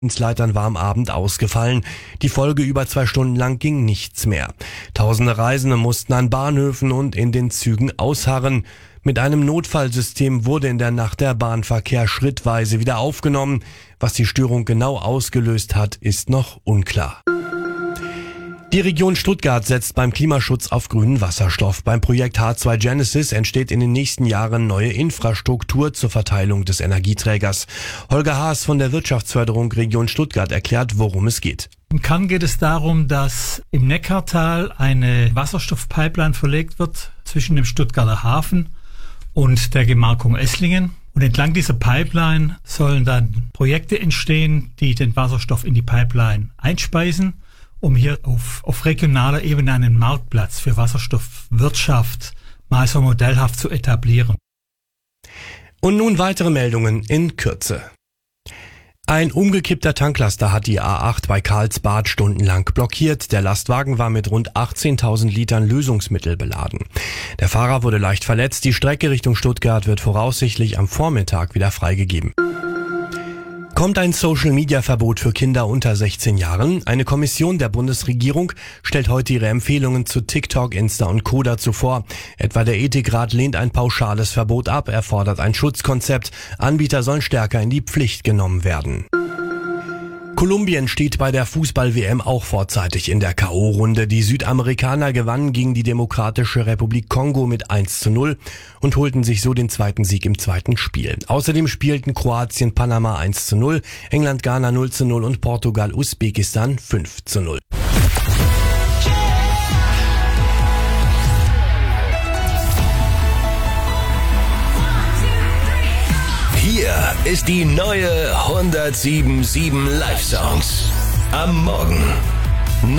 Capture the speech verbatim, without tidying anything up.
Leitern war am Abend ausgefallen. Die Folge über zwei Stunden lang ging nichts mehr. Tausende Reisende mussten an Bahnhöfen und in den Zügen ausharren. Mit einem Notfallsystem wurde in der Nacht der Bahnverkehr schrittweise wieder aufgenommen. Was die Störung genau ausgelöst hat, ist noch unklar. Die Region Stuttgart setzt beim Klimaschutz auf grünen Wasserstoff. Beim Projekt H zwei Genesis entsteht in den nächsten Jahren neue Infrastruktur zur Verteilung des Energieträgers. Holger Haas von der Wirtschaftsförderung Region Stuttgart erklärt, worum es geht. Im Kern geht es darum, dass im Neckartal eine Wasserstoffpipeline verlegt wird zwischen dem Stuttgarter Hafen und der Gemarkung Esslingen. Und entlang dieser Pipeline sollen dann Projekte entstehen, die den Wasserstoff in die Pipeline einspeisen, um hier auf, auf regionaler Ebene einen Marktplatz für Wasserstoffwirtschaft mal so modellhaft zu etablieren. Und nun weitere Meldungen in Kürze. Ein umgekippter Tanklaster hat die A acht bei Karlsbad stundenlang blockiert. Der Lastwagen war mit rund achtzehntausend Litern Lösungsmittel beladen. Der Fahrer wurde leicht verletzt. Die Strecke Richtung Stuttgart wird voraussichtlich am Vormittag wieder freigegeben. Kommt ein Social-Media-Verbot für Kinder unter sechzehn Jahren? Eine Kommission der Bundesregierung stellt heute ihre Empfehlungen zu TikTok, Insta und Co. dazu vor. Etwa der Ethikrat lehnt ein pauschales Verbot ab, er fordert ein Schutzkonzept. Anbieter sollen stärker in die Pflicht genommen werden. Kolumbien steht bei der Fußball-W M auch vorzeitig in der K O-Runde. Die Südamerikaner gewannen gegen die Demokratische Republik Kongo mit eins zu null und holten sich so den zweiten Sieg im zweiten Spiel. Außerdem spielten Kroatien Panama eins zu null, England Ghana null zu null und Portugal Usbekistan fünf zu null. Hier ist die neue hundertsieben Komma sieben Live Songs. Am Morgen.